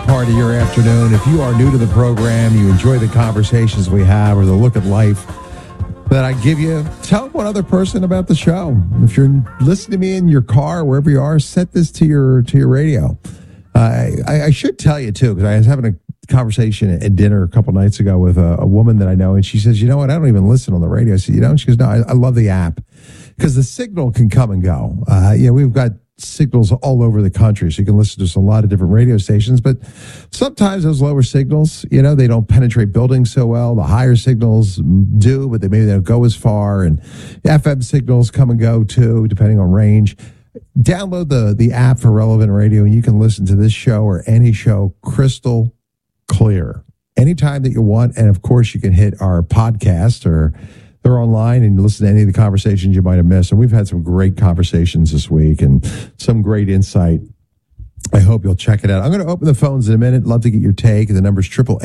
part of your afternoon. If you are new to the program, you enjoy the conversations we have or the look at life that I give you, tell one other person about the show. If you're listening to me in your car, wherever you are, set this to your radio. I should tell you, too, because I was having a conversation at dinner a couple nights ago with a woman that I know, and she says, you know what, I don't even listen on the radio. I said, you know? And she goes, no, I love the app because the signal can come and go. We've got signals all over the country, so you can listen to a lot of different radio stations, but sometimes those lower signals, they don't penetrate buildings so well. The higher signals do, but maybe they don't go as far, and FM signals come and go too, depending on range. Download the app for Relevant Radio, and you can listen to this show or any show crystal clear anytime that you want, and of course you can hit our podcast, or they're online and listen to any of the conversations you might have missed. And we've had some great conversations this week and some great insight. I hope you'll check it out. I'm going to open the phones in a minute. Love to get your take. The number's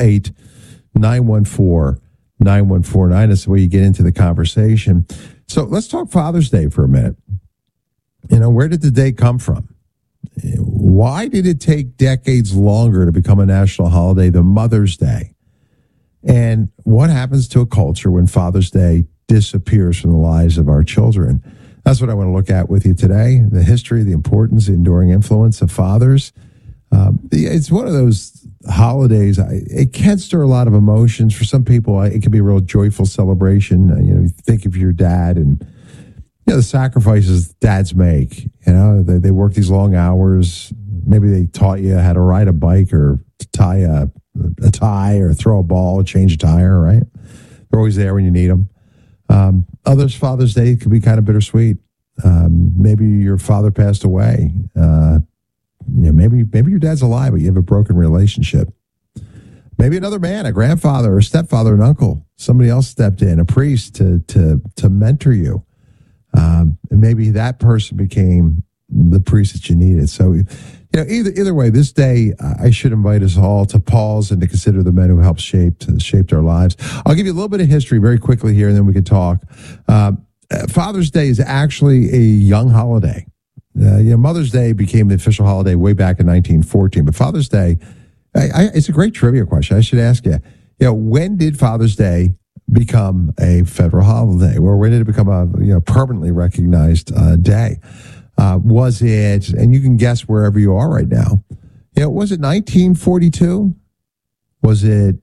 888-914-9149. That's the way you get into the conversation. So let's talk Father's Day for a minute. Where did the day come from? Why did it take decades longer to become a national holiday than Mother's Day? And what happens to a culture when Father's Day disappears from the lives of our children? That's what I want to look at with you today. The history, the importance, the enduring influence of fathers. It's one of those holidays. It can stir a lot of emotions. For some people, it can be a real joyful celebration. You think of your dad and the sacrifices dads make. They work these long hours. Maybe they taught you how to ride a bike or to tie a tie or throw a ball, change a tire, right? They're always there when you need them. Others, Father's Day could be kind of bittersweet. Maybe your father passed away. Maybe your dad's alive, but you have a broken relationship. Maybe another man, a grandfather or stepfather, an uncle, somebody else stepped in, a priest to mentor you. And maybe that person became the priest that you needed. So, either way, this day, I should invite us all to pause and to consider the men who helped shaped our lives. I'll give you a little bit of history very quickly here, and then we can talk. Father's Day is actually a young holiday. Mother's Day became the official holiday way back in 1914, but Father's Day, it's a great trivia question. I should ask you, when did Father's Day become a federal holiday? Or when did it become a permanently recognized day? Was it, and you can guess wherever you are right now, was it 1942? Was it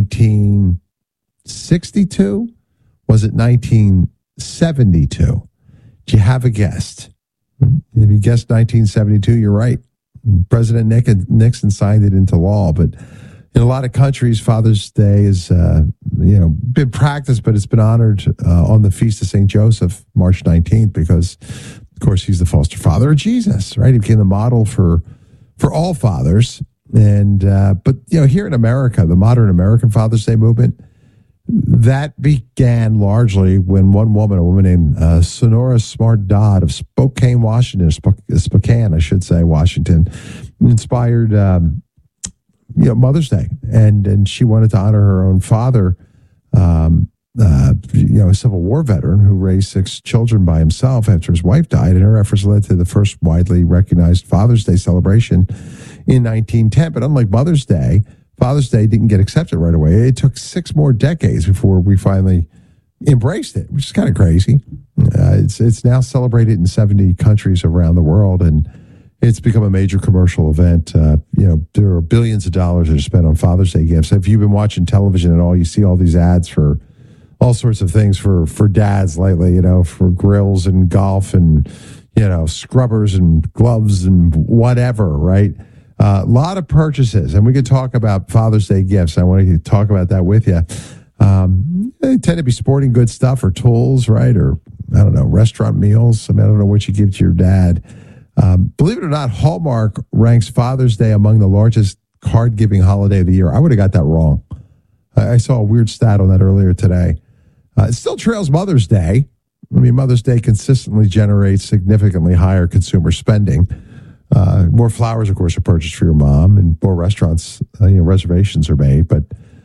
1962? Was it 1972? Do you have a guess? If you guessed 1972, you're right. President Nixon signed it into law, but in a lot of countries, Father's Day is, been practiced, but it's been honored on the Feast of St. Joseph, March 19th, because, of course, he's the foster father of Jesus, right? He became the model for all fathers. And, but here in America, the modern American Father's Day movement, that began largely when a woman named Sonora Smart Dodd of Spokane, Washington, Washington, inspired Mother's Day, and she wanted to honor her own father, a Civil War veteran who raised 6 children by himself after his wife died, and her efforts led to the first widely recognized Father's Day celebration in 1910. But unlike Mother's Day, Father's Day didn't get accepted right away. It took 6 more decades before we finally embraced it, which is kind of crazy. It's now celebrated in 70 countries around the world, and it's become a major commercial event. There are billions of dollars that are spent on Father's Day gifts. If you've been watching television at all, you see all these ads for all sorts of things for dads lately, for grills and golf and, scrubbers and gloves and whatever, right? A lot of purchases. And we could talk about Father's Day gifts. I want to talk about that with you. They tend to be sporting good stuff or tools, right? Or, I don't know, restaurant meals. I don't know what you give to your dad. Believe it or not, Hallmark ranks Father's Day among the largest card-giving holiday of the year. I would have got that wrong. I saw a weird stat on that earlier today. It still trails Mother's Day. Mother's Day consistently generates significantly higher consumer spending. More flowers, of course, are purchased for your mom, and more restaurants, reservations are made. But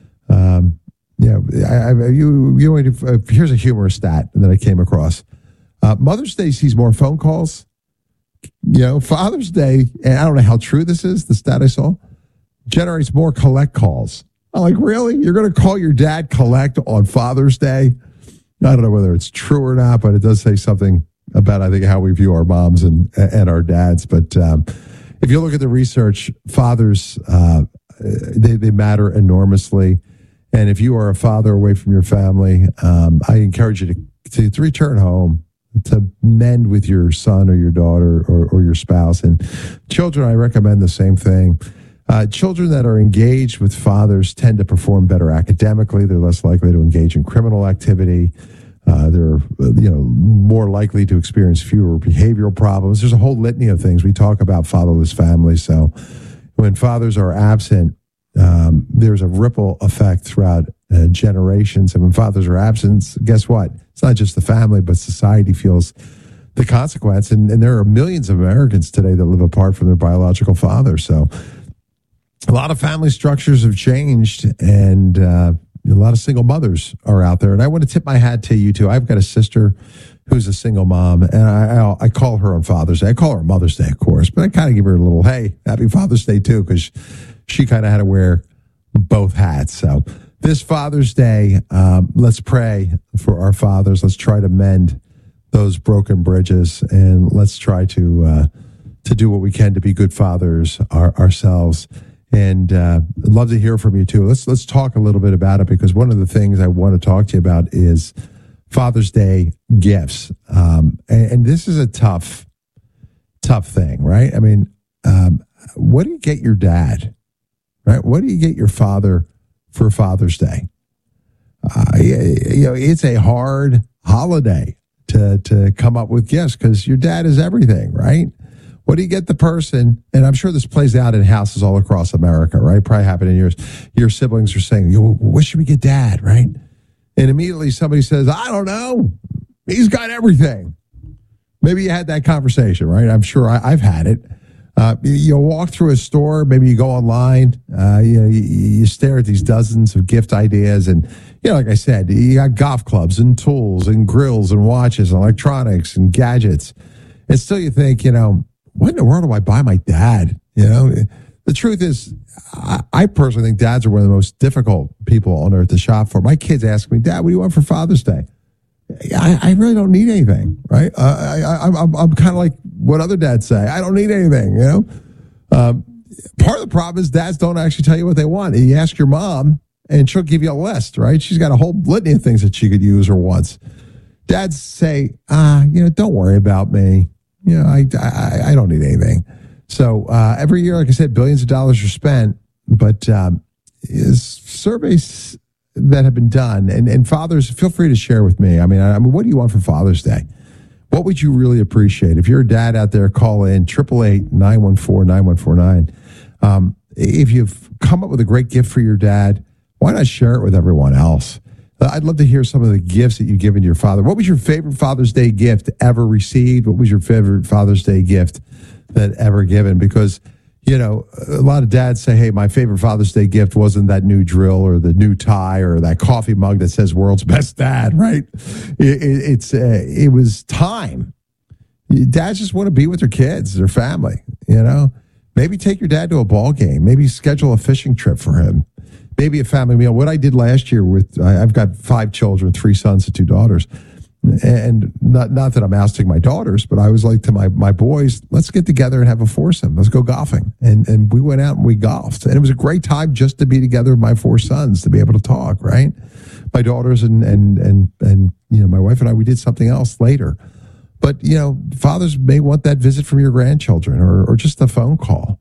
here's a humorous stat that I came across. Mother's Day sees more phone calls. Father's Day, and I don't know how true this is, the stat I saw, generates more collect calls. I'm like, really? You're going to call your dad collect on Father's Day? I don't know whether it's true or not, but it does say something about, I think, how we view our moms and our dads. But if you look at the research, fathers, they matter enormously. And if you are a father away from your family, I encourage you to return home, to mend with your son or your daughter or your spouse. And children, I recommend the same thing. Children that are engaged with fathers tend to perform better academically. They're less likely to engage in criminal activity. They're more likely to experience fewer behavioral problems. There's a whole litany of things. We talk about fatherless families. So when fathers are absent, there's a ripple effect throughout generations. And when fathers are absent, guess what? It's not just the family, but society feels the consequence. And there are millions of Americans today that live apart from their biological father. So a lot of family structures have changed, and a lot of single mothers are out there. And I want to tip my hat to you, too. I've got a sister who's a single mom, and I call her on Father's Day. I call her on Mother's Day, of course, but I kind of give her a little, hey, happy Father's Day, too, because she kind of had to wear both hats. So this Father's Day, let's pray for our fathers. Let's try to mend those broken bridges, and let's try to do what we can to be good fathers ourselves. And I'd love to hear from you, too. Let's talk a little bit about it, because one of the things I want to talk to you about is Father's Day gifts. And this is a tough thing, right? I mean, what do you get your dad, right? What do you get your father for Father's Day? It's a hard holiday to come up with gifts, because your dad is everything, right? What do you get the person? And I'm sure this plays out in houses all across America, right? Probably happened in yours. Your siblings are saying, what should we get dad, right? And immediately somebody says, I don't know. He's got everything. Maybe you had that conversation, right? I'm sure I've had it. You walk through a store, maybe you go online, you stare at these dozens of gift ideas. And, like I said, you got golf clubs and tools and grills and watches and electronics and gadgets. And still you think, what in the world do I buy my dad? The truth is, I personally think dads are one of the most difficult people on earth to shop for. My kids ask me, Dad, what do you want for Father's Day? I really don't need anything, right? I'm kind of like what other dads say. I don't need anything, Part of the problem is dads don't actually tell you what they want. You ask your mom, and she'll give you a list, right? She's got a whole litany of things that she could use or wants. Dads say, don't worry about me. I don't need anything. So every year, like I said, billions of dollars are spent, but surveys that have been done, and fathers, feel free to share with me. I mean, what do you want for Father's Day? What would you really appreciate? If you're a dad out there, call in 888-914-9149. If you've come up with a great gift for your dad, why not share it with everyone else? I'd love to hear some of the gifts that you've given your father. What was your favorite Father's Day gift ever received? What was your favorite Father's Day gift that ever given? Because, a lot of dads say, hey, my favorite Father's Day gift wasn't that new drill or the new tie or that coffee mug that says world's best dad, right? It was time. Dads just want to be with their kids, their family, Maybe take your dad to a ball game. Maybe schedule a fishing trip for him. Maybe a family meal. What I did last year I've got 5 children, 3 sons and 2 daughters. And not that I'm ousting my daughters, but I was like to my boys, let's get together and have a foursome. Let's go golfing. And we went out and we golfed. And it was a great time just to be together with my 4 sons, to be able to talk, right? My daughters and my wife and I, we did something else later. But, fathers may want that visit from your grandchildren or just a phone call.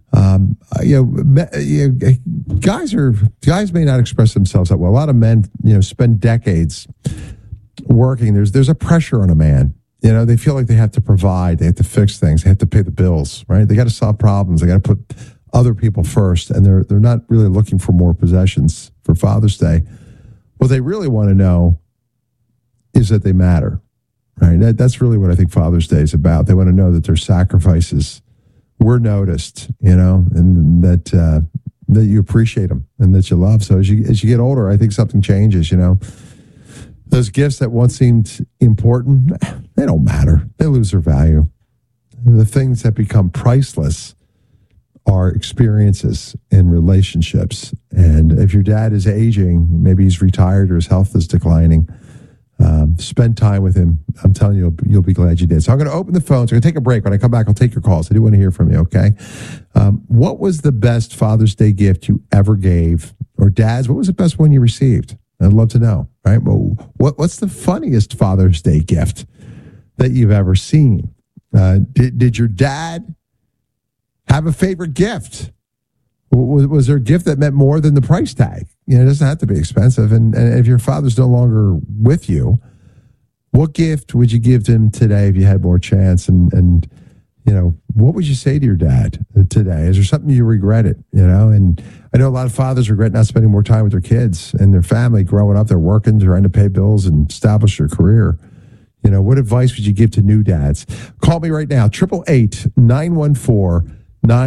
Guys may not express themselves that well. A lot of men, spend decades working. There's a pressure on a man. They feel like they have to provide, they have to fix things, they have to pay the bills, right? They got to solve problems, they got to put other people first, and they're not really looking for more possessions for Father's Day. What they really want to know is that they matter, right? That's really what I think Father's Day is about. They want to know that their sacrifices were noticed, and that you appreciate them and that you love. So as you get older, I think something changes, Those gifts that once seemed important, they don't matter. They lose their value. The things that become priceless are experiences in relationships. And if your dad is aging, maybe he's retired or his health is declining, spend time with him. I'm telling you, you'll be glad you did. So I'm going to open the phones. I'm going to take a break. When I come back, I'll take your calls. I do want to hear from you, okay? What was the best Father's Day gift you ever gave? Or dads, what was the best one you received? I'd love to know, right? Well, what's the funniest Father's Day gift that you've ever seen? Did your dad have a favorite gift? Was there a gift that meant more than the price tag? You know, it doesn't have to be expensive. And if your father's no longer with you, what gift would you give to him today if you had more chance? And you know, what would you say to your dad today? Is there something you regretted? You know, and I know a lot of fathers regret not spending more time with their kids and their family growing up. They're working, trying to pay bills and establish their career. You know, what advice would you give to new dads? Call me right now, 888-914-9149,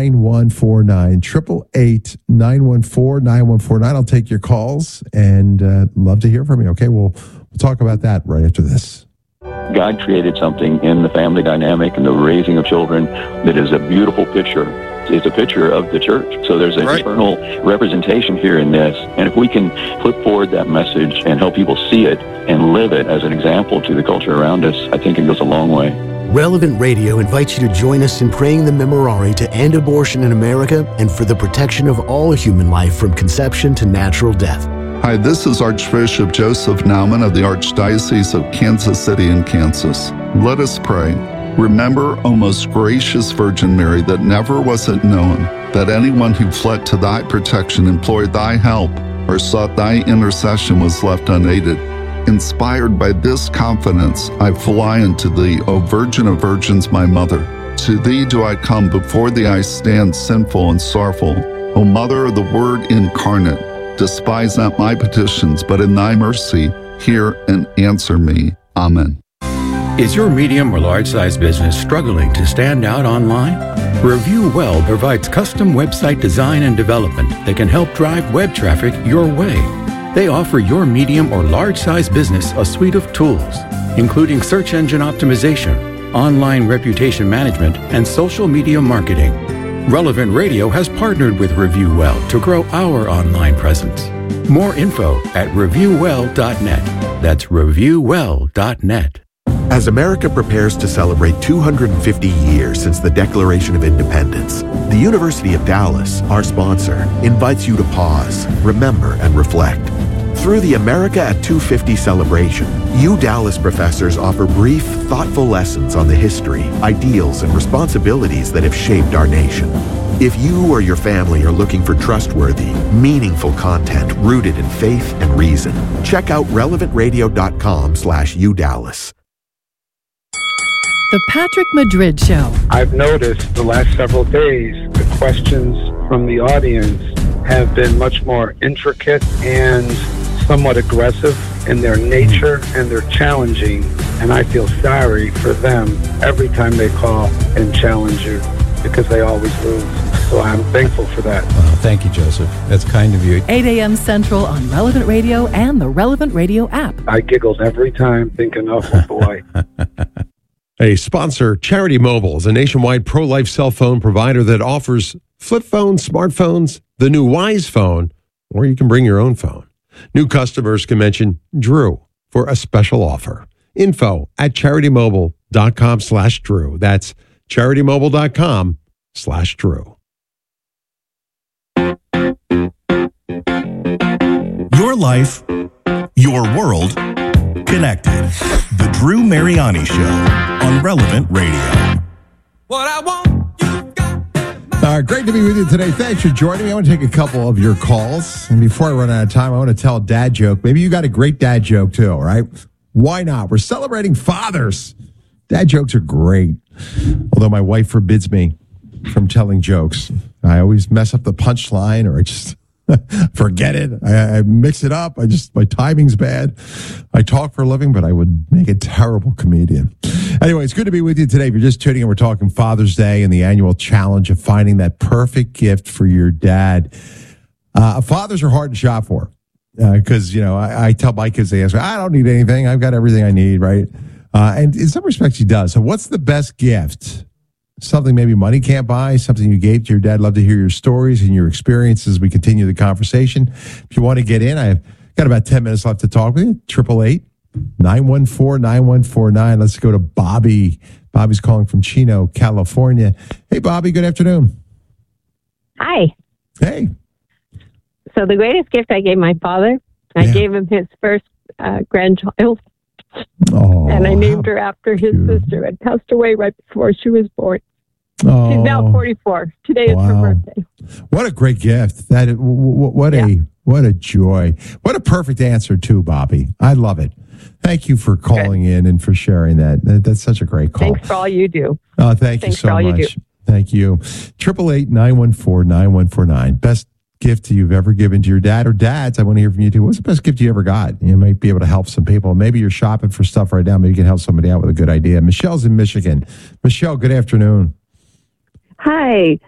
888-914-9149. I'll take your calls and love to hear from you. Okay, we'll talk about that right after this. God created something in the family dynamic and the raising of children that is a beautiful picture. It's a picture of the church. So there's an eternal representation here in this. And if we can put forward that message and help people see it and live it as an example to the culture around us, I think it goes a long way. Relevant Radio invites you to join us in praying the Memorare to end abortion in America and for the protection of all human life from conception to natural death. Hi, this is Archbishop Joseph Naumann of the Archdiocese of Kansas City in Kansas. Let us pray. Remember, O most gracious Virgin Mary, that never was it known that anyone who fled to thy protection, implored thy help, or sought thy intercession was left unaided. Inspired by this confidence, I fly unto thee, O Virgin of Virgins, my Mother. To thee do I come, before thee I stand sinful and sorrowful. O Mother of the Word incarnate, despise not my petitions, but in thy mercy hear and answer me. Amen. Is your medium or large-size business struggling to stand out online? Review Well provides custom website design and development that can help drive web traffic your way. They offer your medium or large-size business a suite of tools, including search engine optimization, online reputation management, and social media marketing. Relevant Radio has partnered with Review Well to grow our online presence. More info at reviewwell.net. That's reviewwell.net. As America prepares to celebrate 250 years since the Declaration of Independence, the University of Dallas, our sponsor, invites you to pause, remember, and reflect. Through the America at 250 celebration, Dallas professors offer brief, thoughtful lessons on the history, ideals, and responsibilities that have shaped our nation. If you or your family are looking for trustworthy, meaningful content rooted in faith and reason, check out relevantradio.com/UDallas. The Patrick Madrid Show. I've noticed the last several days, the questions from the audience have been much more intricate and somewhat aggressive in their nature, and they're challenging. And I feel sorry for them every time they call and challenge you, because they always lose. So I'm thankful for that. Well, thank you, Joseph. That's kind of you. 8 a.m. Central on Relevant Radio and the Relevant Radio app. I giggled every time thinking, oh boy. A sponsor, Charity Mobile, is a nationwide pro-life cell phone provider that offers flip phones, smartphones, the new Wise phone, or you can bring your own phone. New customers can mention Drew for a special offer. Info at CharityMobile.com/Drew. That's CharityMobile.com/Drew. Your life, your world, connected. The Drew Mariani Show on Relevant Radio. What I want, you got. All right, great to be with you today. Thanks for joining me. I want to take a couple of your calls. And before I run out of time, I want to tell a dad joke. Maybe you got a great dad joke too, all right? Why not? We're celebrating fathers. Dad jokes are great. Although my wife forbids me from telling jokes. I always mess up the punchline, or I just forget it. I mix it up. My timing's bad. I talk for a living, but I would make a terrible comedian. Anyway, it's good to be with you today. If you're just tuning in, we're talking Father's Day and the annual challenge of finding that perfect gift for your dad. Fathers are hard to shop for because, I tell my kids, they ask me, I don't need anything. I've got everything I need, right? And in some respects, he does. So what's the best gift something maybe money can't buy, something you gave to your dad. Love to hear your stories and your experiences as we continue the conversation. If you want to get in, I've got about 10 minutes left to talk with you. 888-914-9149. Let's go to Bobby. Bobby's calling from Chino, California. Hey, Bobby, good afternoon. Hi. Hey. So the greatest gift I gave my father, I gave him his first grandchild. Oh, and I named her after his sister, had passed away right before she was born. Oh, she's now 44. Today is her birthday. What a great gift! What a joy! What a perfect answer too, Bobby. I love it. Thank you for calling in and for sharing that. That's such a great call. Thanks for all you do. Oh, thank you so much. Thank you. 888-914-9149. Best gift you've ever given to your dad or dads. I want to hear from you too. What's the best gift you ever got? You might be able to help some people. Maybe you're shopping for stuff right now. Maybe you can help somebody out with a good idea. Michelle's in Michigan. Michelle, good afternoon. Hi.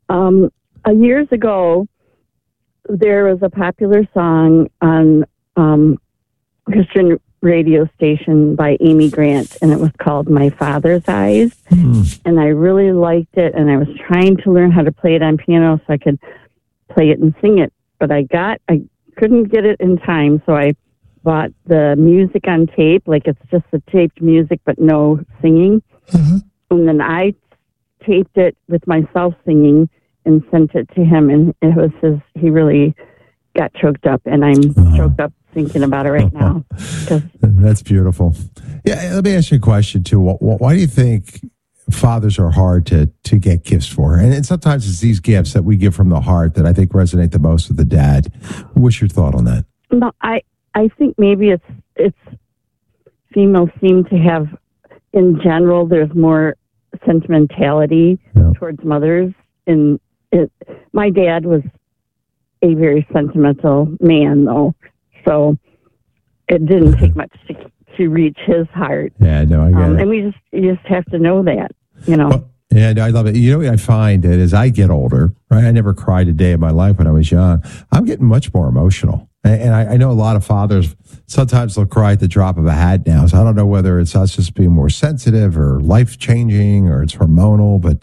Years ago, there was a popular song on Christian radio station by Amy Grant, and it was called My Father's Eyes. And I really liked it, and I was trying to learn how to play it on piano so I could play it and sing it, but I couldn't get it in time, so I bought the music on tape, like it's just the taped music but no singing. And then I taped it with myself singing and sent it to him, and it was he really got choked up, and I'm choked up thinking about it right now. That's beautiful. Yeah, let me ask you a question too. Why do you think fathers are hard to get gifts for? And sometimes it's these gifts that we give from the heart that I think resonate the most with the dad. What's your thought on that? No, I think maybe it's females seem to have, in general, there's more sentimentality towards mothers. And my dad was a very sentimental man, though, so it didn't take much to reach his heart. Yeah, no, I get it. And you just have to know that, you know. Yeah, I love it. You know what I find that as I get older, right? I never cried a day of my life when I was young. I'm getting much more emotional. And I know a lot of fathers, sometimes they'll cry at the drop of a hat now. So I don't know whether it's us just being more sensitive or life-changing or it's hormonal, but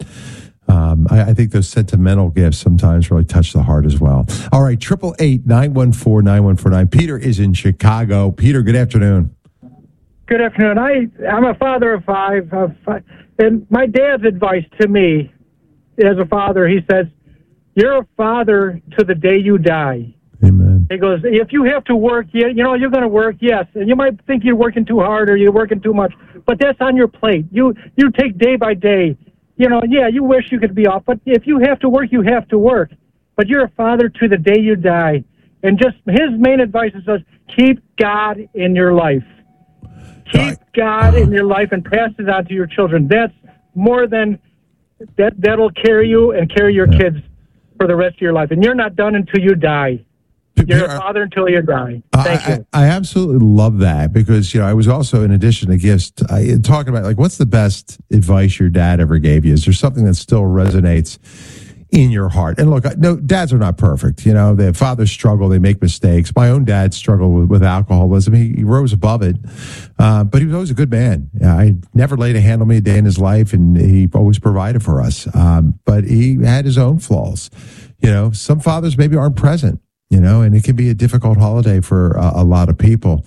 I think those sentimental gifts sometimes really touch the heart as well. All right, 888-914-9149. Peter is in Chicago. Peter, good afternoon. Good afternoon. I'm a father of five, and my dad's advice to me as a father, he says, you're a father to the day you die. Amen. He goes, if you have to work, you're going to work, yes, and you might think you're working too hard or you're working too much, but that's on your plate. You take day by day. You wish you could be off, but if you have to work, you have to work. But you're a father to the day you die. And just his main advice is keep God in your life. Keep God in your life and pass it on to your children. That's more than that'll carry you and carry your kids for the rest of your life. And you're not done until you die. You're a father until you die. Thank you. I absolutely love that because, I was also, in addition to gifts, talking about, what's the best advice your dad ever gave you? Is there something that still resonates in your heart? And look, no, dads are not perfect. Their fathers struggle. They make mistakes. My own dad struggled with alcoholism. He rose above it, but he was always a good man. I never laid a hand on me a day in his life, and he always provided for us. But he had his own flaws. Some fathers maybe aren't present. And it can be a difficult holiday for a lot of people.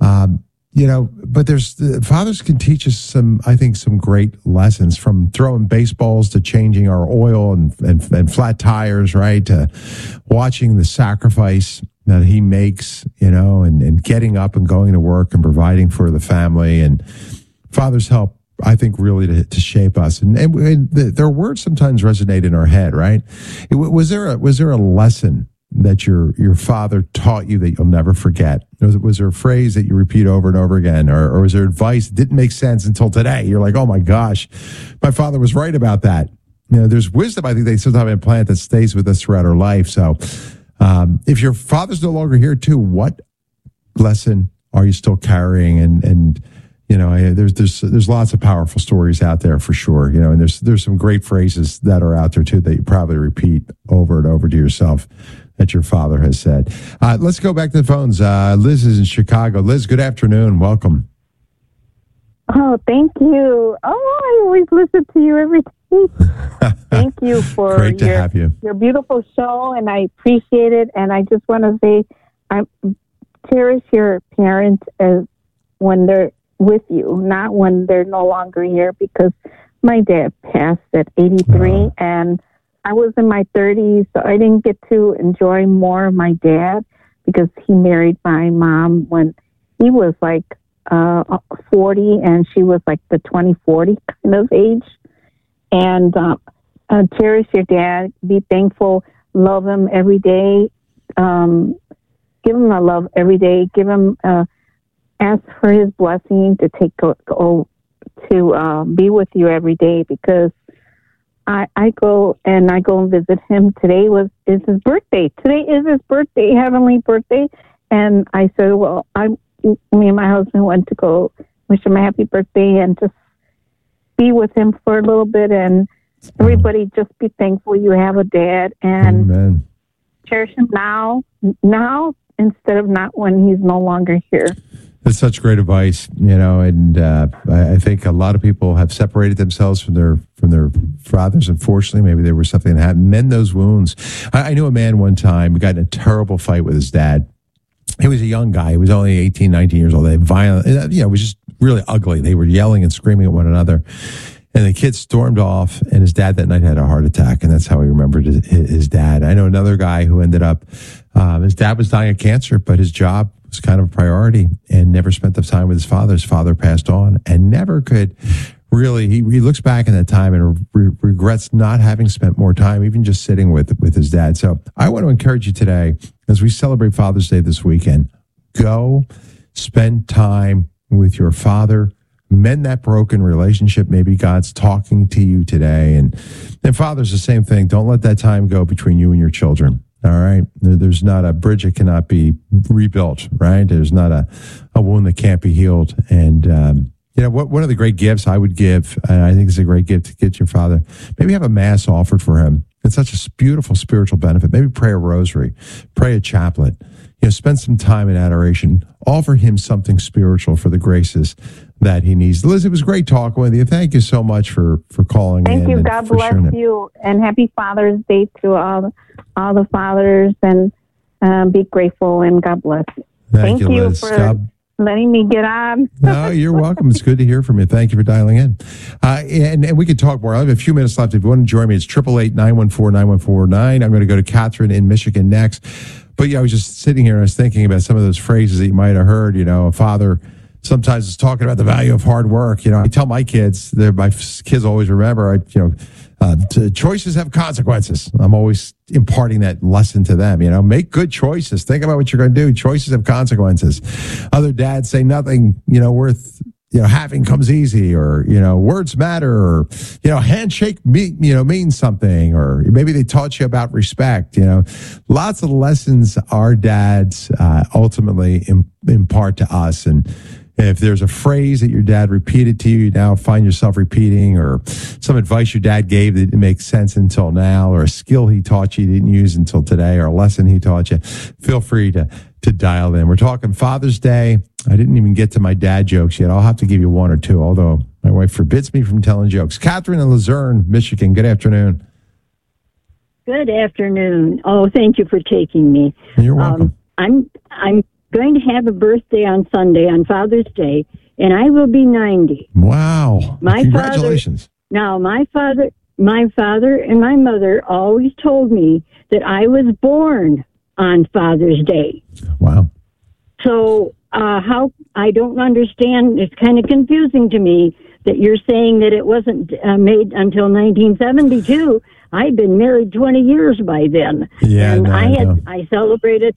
But fathers can teach us some great lessons, from throwing baseballs to changing our oil and flat tires, right? To watching the sacrifice that he makes, and getting up and going to work and providing for the family. And fathers help, I think, really to shape us. And their words sometimes resonate in our head, right? Was there a lesson that your father taught you that you'll never forget? Was there a phrase that you repeat over and over again? Or was there advice that didn't make sense until today? You're like, oh my gosh, my father was right about that. There's wisdom, I think, they sometimes implant that stays with us throughout our life. So if your father's no longer here too, what lesson are you still carrying? And there's lots of powerful stories out there for sure, and there's some great phrases that are out there too that you probably repeat over and over to yourself that your father has said. Let's go back to the phones. Liz is in Chicago. Liz, good afternoon. Welcome. Oh, thank you. Oh, I always listen to you every day. Thank you for Great to have you. Your beautiful show, and I appreciate it. And I just want to say, I cherish your parents as when they're with you, not when they're no longer here, because my dad passed at 83, and I was in my 30s, so I didn't get to enjoy more of my dad because he married my mom when he was like 40, and she was like the 20-40 kind of age. And cherish your dad. Be thankful. Love him every day. Give him a love every day. Give him ask for his blessing to be with you every day, because I go and visit him. Today is his birthday. Today is his birthday, heavenly birthday. And I said, well, me and my husband went to go wish him a happy birthday and just be with him for a little bit. And everybody just be thankful you have a dad, and Amen. Cherish him now instead of not when he's no longer here. That's such great advice, and I think a lot of people have separated themselves from their fathers. Unfortunately, maybe there was something that happened. Mend those wounds. I knew a man one time who got in a terrible fight with his dad. He was a young guy. He was only 18, 19 years old. They violent. It was just really ugly. They were yelling and screaming at one another. And the kid stormed off, and his dad that night had a heart attack, and that's how he remembered his dad. I know another guy who ended up, his dad was dying of cancer, but his job was kind of a priority and never spent the time with his father. His father passed on and never could really, he looks back in that time and regrets not having spent more time, even just sitting with his dad. So I want to encourage you today, as we celebrate Father's Day this weekend, go spend time with your father. Mend that broken relationship. Maybe God's talking to you today. And fathers, the same thing. Don't let that time go between you and your children. All right. There's not a bridge that cannot be rebuilt, right? There's not a wound that can't be healed. And, one of the great gifts I would give, and I think it's a great gift to get your father, maybe have a mass offered for him. It's such a beautiful spiritual benefit. Maybe pray a rosary, pray a chaplet, spend some time in adoration, offer him something spiritual for the graces that he needs. Liz, it was great talking with you. Thank you so much for calling in. Thank you. God bless you, and happy Father's Day to all the fathers, and be grateful, and God bless you. Thank you, Liz. For letting me get on. No, you're welcome. It's good to hear from you. Thank you for dialing in. And we could talk more. I have a few minutes left. If you want to join me, it's 888-914-9149. I'm going to go to Catherine in Michigan next. But I was just sitting here and I was thinking about some of those phrases that you might have heard. A father sometimes is talking about the value of hard work. I tell my kids, my kids always remember, choices have consequences. I'm always imparting that lesson to them. Make good choices. Think about what you're going to do. Choices have consequences. Other dads say nothing, worth, having comes easy, or, words matter, or, handshake means something, or maybe they taught you about respect. Lots of lessons our dads ultimately impart to us. And if there's a phrase that your dad repeated to you, you now find yourself repeating, or some advice your dad gave that didn't make sense until now, or a skill he taught you didn't use until today, or a lesson he taught you, feel free to dial in. We're talking Father's Day. I didn't even get to my dad jokes yet. I'll have to give you one or two, although my wife forbids me from telling jokes. Catherine in Luzerne, Michigan. Good afternoon. Good afternoon. Oh, thank you for taking me. You're welcome. I'm going to have a birthday on Sunday, on Father's Day, and I will be 90. Wow. Congratulations. My father and my mother always told me that I was born on Father's Day. Wow. So how, I don't understand, it's kind of confusing to me that you're saying that it wasn't made until 1972. I'd been married 20 years by then. Yeah, and I celebrated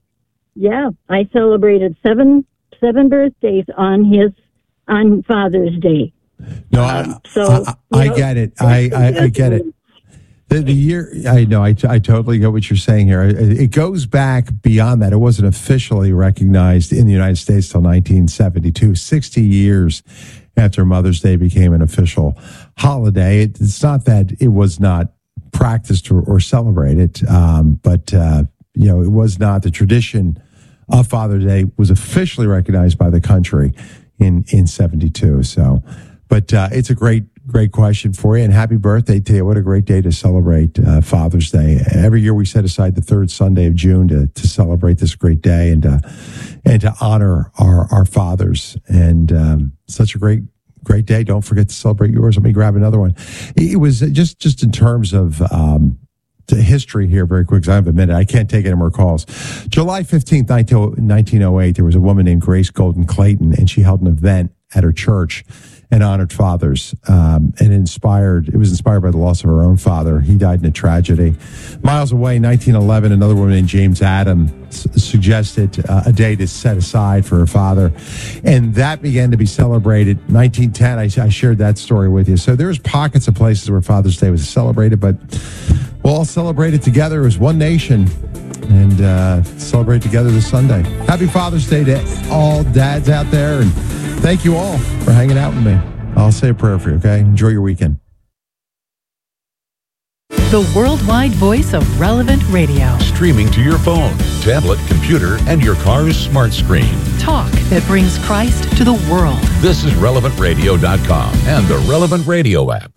seven birthdays on Father's Day. No, I get it. I get it. The year, I know, I totally get what you're saying here. It goes back beyond that. It wasn't officially recognized in the United States till 1972, 60 years after Mother's Day became an official holiday. It's not that it was not practiced or celebrated, but it was not. The tradition of Father's Day was officially recognized by the country in 72. So, but it's a great great question for you, and happy birthday to you. What a great day to celebrate Father's Day. Every year we set aside the third Sunday of June to celebrate this great day and to honor our fathers. And such a great day. Don't forget to celebrate yours. Let me grab another one. It was just in terms of the history here very quick, because I have a minute. I can't take any more calls. July 15th, 1908, there was a woman named Grace Golden Clayton, and she held an event at her church and honored fathers. And it was inspired by the loss of her own father. He died in a tragedy. Miles away, 1911, another woman named James Adams suggested a day to set aside for her father. And that began to be celebrated. 1910, I shared that story with you. So there's pockets of places where Father's Day was celebrated, but we'll all celebrate it together as one nation and celebrate together this Sunday. Happy Father's Day to all dads out there, and thank you all for hanging out with me. I'll say a prayer for you, okay? Enjoy your weekend. The worldwide voice of Relevant Radio. Streaming to your phone, tablet, computer, and your car's smart screen. Talk that brings Christ to the world. This is RelevantRadio.com and the Relevant Radio app.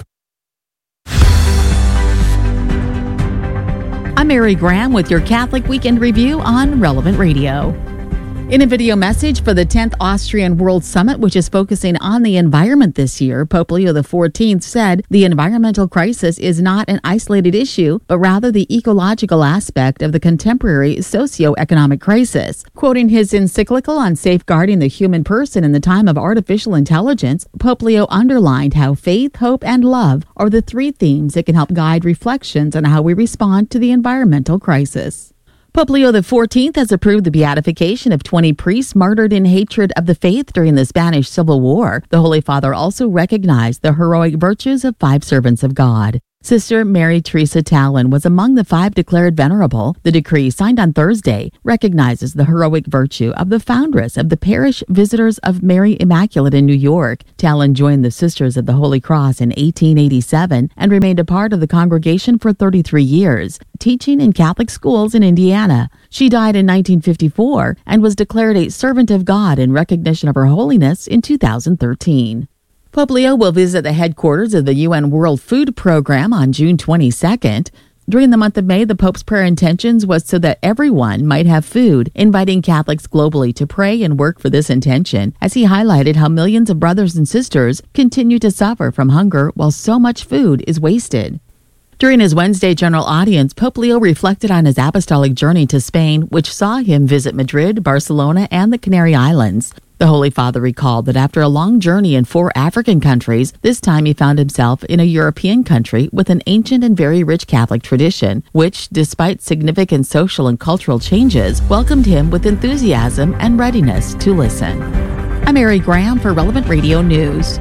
I'm Mary Graham with your Catholic Weekend Review on Relevant Radio. In a video message for the 10th Austrian World Summit, which is focusing on the environment this year, Pope Leo XIV said the environmental crisis is not an isolated issue, but rather the ecological aspect of the contemporary socio-economic crisis. Quoting his encyclical on safeguarding the human person in the time of artificial intelligence, Pope Leo underlined how faith, hope, and love are the three themes that can help guide reflections on how we respond to the environmental crisis. Pope Leo XIV has approved the beatification of 20 priests martyred in hatred of the faith during the Spanish Civil War. The Holy Father also recognized the heroic virtues of 5 servants of God. Sister Mary Teresa Tallon was among the 5 declared venerable. The decree, signed on Thursday, recognizes the heroic virtue of the foundress of the Parish Visitors of Mary Immaculate in New York. Tallon joined the Sisters of the Holy Cross in 1887 and remained a part of the congregation for 33 years, teaching in Catholic schools in Indiana. She died in 1954 and was declared a servant of God in recognition of her holiness in 2013. Pope Leo will visit the headquarters of the UN World Food Program on June 22nd. During the month of May, the Pope's prayer intentions was so that everyone might have food, inviting Catholics globally to pray and work for this intention, as he highlighted how millions of brothers and sisters continue to suffer from hunger while so much food is wasted. During his Wednesday general audience, Pope Leo reflected on his apostolic journey to Spain, which saw him visit Madrid, Barcelona, and the Canary Islands. The Holy Father recalled that after a long journey in 4 African countries, this time he found himself in a European country with an ancient and very rich Catholic tradition, which, despite significant social and cultural changes, welcomed him with enthusiasm and readiness to listen. I'm Mary Graham for Relevant Radio News.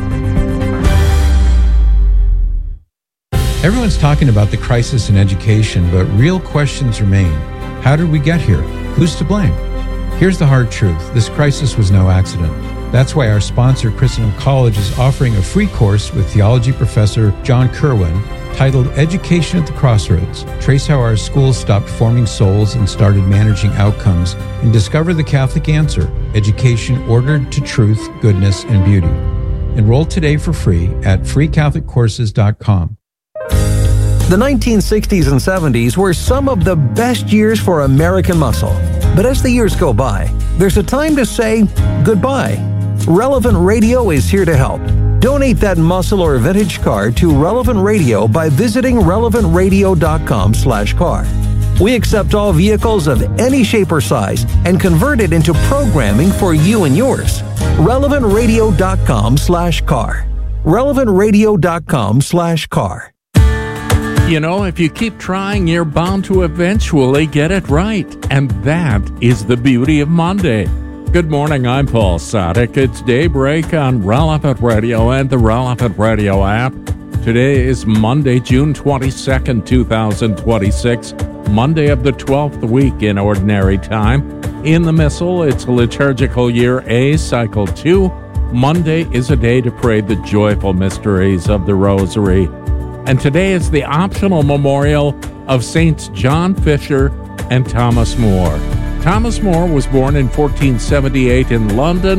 Everyone's talking about the crisis in education, but real questions remain. How did we get here? Who's to blame? Here's the hard truth. This crisis was no accident. That's why our sponsor, Christendom College, is offering a free course with theology professor John Kerwin titled Education at the Crossroads. Trace how our schools stopped forming souls and started managing outcomes, and discover the Catholic answer, education ordered to truth, goodness, and beauty. Enroll today for free at freecatholiccourses.com. The 1960s and 70s were some of the best years for American muscle. But as the years go by, there's a time to say goodbye. Relevant Radio is here to help. Donate that muscle or vintage car to Relevant Radio by visiting relevantradio.com/car. We accept all vehicles of any shape or size and convert it into programming for you and yours. relevantradio.com/car. relevantradio.com/car. You know, if you keep trying, you're bound to eventually get it right. And that is the beauty of Monday. Good morning, I'm Paul Sadek. It's Daybreak on Relevant Radio and the Relevant Radio app. Today is Monday, June 22nd, 2026, Monday of the 12th week in Ordinary Time. In the Missal, it's liturgical year A, cycle 2. Monday is a day to pray the joyful mysteries of the Rosary. And today is the optional memorial of Saints John Fisher and Thomas More. Thomas More was born in 1478 in London.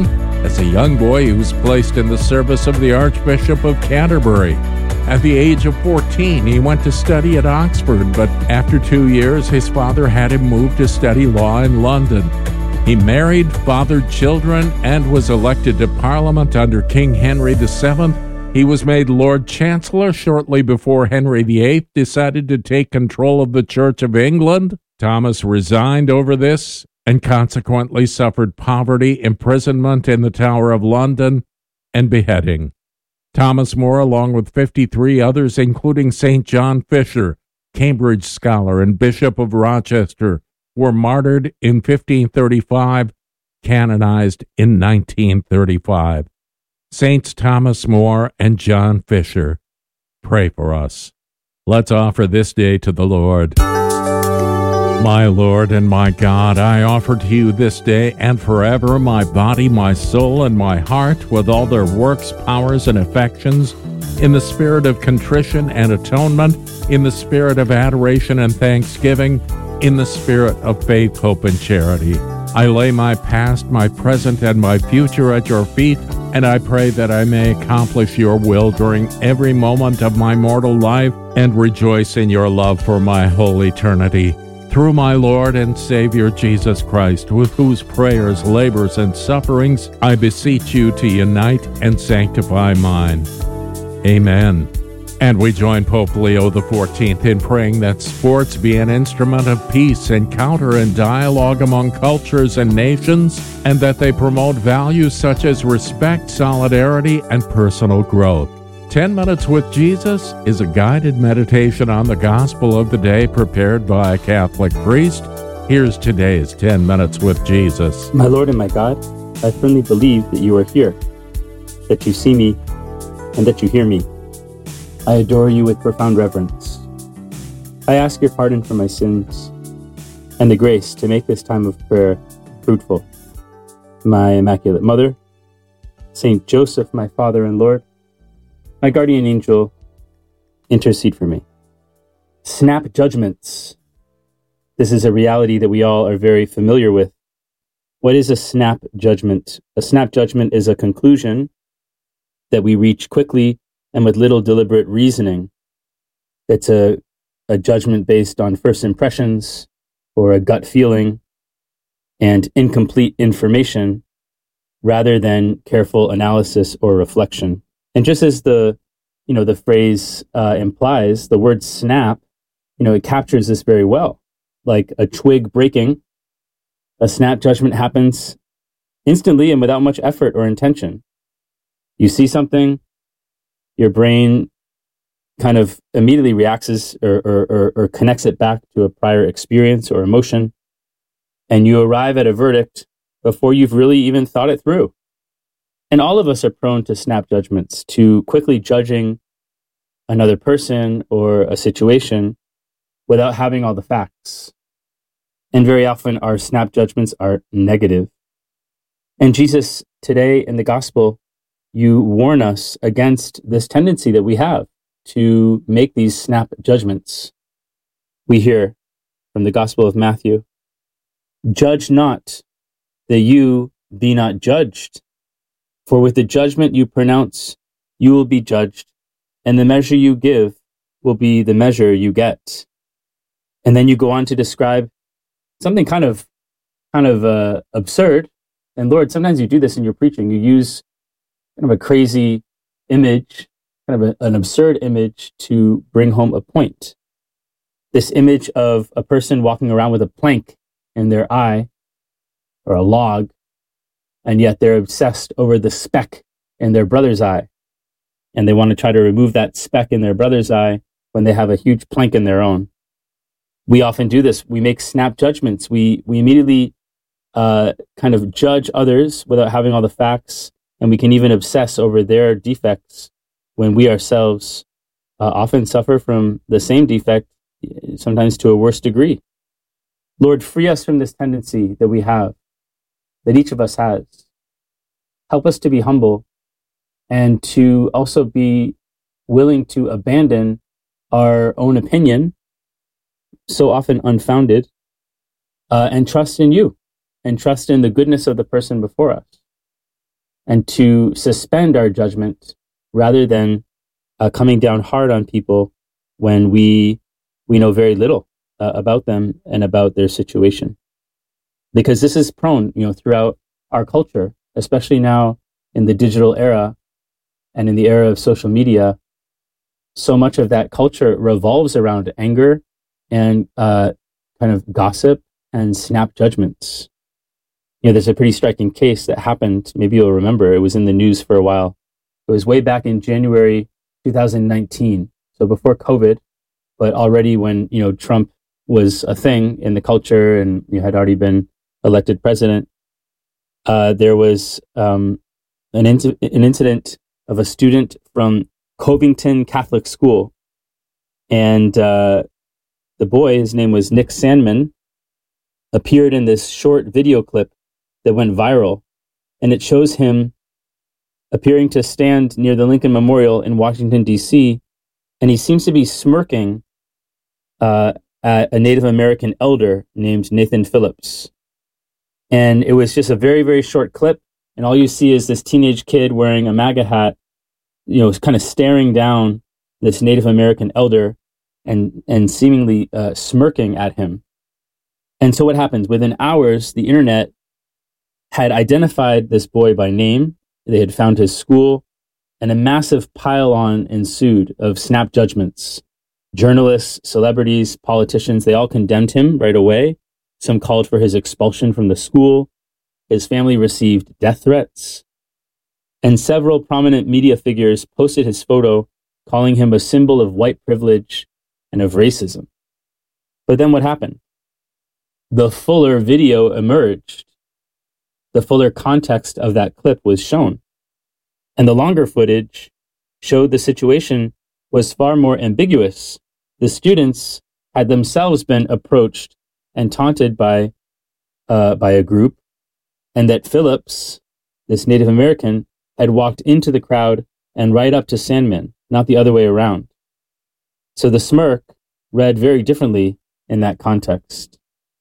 As a young boy, he was placed in the service of the Archbishop of Canterbury. At the age of 14, he went to study at Oxford, but after 2 years, his father had him move to study law in London. He married, fathered children, and was elected to Parliament under King Henry VII. He was made Lord Chancellor shortly before Henry VIII decided to take control of the Church of England. Thomas resigned over this and consequently suffered poverty, imprisonment in the Tower of London, and beheading. Thomas More, along with 53 others, including St. John Fisher, Cambridge scholar and Bishop of Rochester, were martyred in 1535, canonized in 1935. Saints Thomas More and John Fisher, pray for us. Let's offer this day to the Lord. My Lord and my God, I offer to you this day and forever my body, my soul, and my heart with all their works, powers, and affections, in the spirit of contrition and atonement, in the spirit of adoration and thanksgiving, in the spirit of faith, hope, and charity. I lay my past, my present, and my future at your feet, and I pray that I may accomplish your will during every moment of my mortal life and rejoice in your love for my whole eternity. Through my Lord and Savior Jesus Christ, with whose prayers, labors, and sufferings I beseech you to unite and sanctify mine. Amen. And we join Pope Leo XIV in praying that sports be an instrument of peace, encounter, and dialogue among cultures and nations, and that they promote values such as respect, solidarity, and personal growth. 10 Minutes with Jesus is a guided meditation on the gospel of the day prepared by a Catholic priest. Here's today's 10 Minutes with Jesus. My Lord and my God, I firmly believe that you are here, that you see me, and that you hear me. I adore you with profound reverence. I ask your pardon for my sins and the grace to make this time of prayer fruitful. My Immaculate Mother, Saint Joseph, my Father and Lord, my guardian angel, intercede for me. Snap judgments. This is a reality that we all are very familiar with. What is a snap judgment? A snap judgment is a conclusion that we reach quickly and with little deliberate reasoning. It's a judgment based on first impressions or a gut feeling and incomplete information rather than careful analysis or reflection. And just as the phrase implies, the word snap, it captures this very well. Like a twig breaking, a snap judgment happens instantly and without much effort or intention. You see something, your brain kind of immediately reacts or connects it back to a prior experience or emotion, and you arrive at a verdict before you've really even thought it through. And all of us are prone to snap judgments, to quickly judging another person or a situation without having all the facts. And very often our snap judgments are negative. And Jesus, today in the gospel, you warn us against this tendency that we have to make these snap judgments. We hear from the Gospel of Matthew, "Judge not, that you be not judged. For with the judgment you pronounce, you will be judged, and the measure you give will be the measure you get." And then you go on to describe something kind of absurd. And Lord, sometimes you do this in your preaching. You use kind of a crazy image, kind of an absurd image to bring home a point. This image of a person walking around with a plank in their eye or a log, and yet they're obsessed over the speck in their brother's eye. And they want to try to remove that speck in their brother's eye when they have a huge plank in their own. We often do this. We make snap judgments. We immediately kind of judge others without having all the facts, and we can even obsess over their defects when we ourselves often suffer from the same defect, sometimes to a worse degree. Lord, free us from this tendency that we have, that each of us has. Help us to be humble and to also be willing to abandon our own opinion, so often unfounded, and trust in you and trust in the goodness of the person before us. and to suspend our judgment rather than coming down hard on people when we know very little about them and about their situation. Because this is prone, throughout our culture, especially now in the digital era and in the era of social media. So much of that culture revolves around anger and kind of gossip and snap judgments. There's a pretty striking case that happened. Maybe you'll remember. It was in the news for a while. It was way back in January 2019. So before COVID, but already when, Trump was a thing in the culture and had already been elected president. There was an incident of a student from Covington Catholic School. And the boy, his name was Nick Sandmann, appeared in this short video clip that went viral. And it shows him appearing to stand near the Lincoln Memorial in Washington, D.C., and he seems to be smirking at a Native American elder named Nathan Phillips. And it was just a very, very short clip, and all you see is this teenage kid wearing a MAGA hat, kind of staring down this Native American elder and seemingly smirking at him. And so what happens? Within hours, the internet had identified this boy by name. They had found his school, and a massive pile-on ensued of snap judgments. Journalists, celebrities, politicians, they all condemned him right away. Some called for his expulsion from the school. His family received death threats. And several prominent media figures posted his photo, calling him a symbol of white privilege and of racism. But then what happened? The fuller video emerged. The fuller context of that clip was shown. And the longer footage showed the situation was far more ambiguous. The students had themselves been approached and taunted by a group, and that Phillips, this Native American, had walked into the crowd and right up to Sandmann, not the other way around. So the smirk read very differently in that context.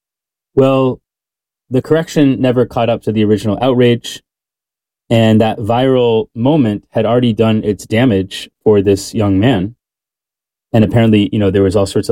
Well, the correction never caught up to the original outrage, and that viral moment had already done its damage for this young man. And apparently, there was all sorts of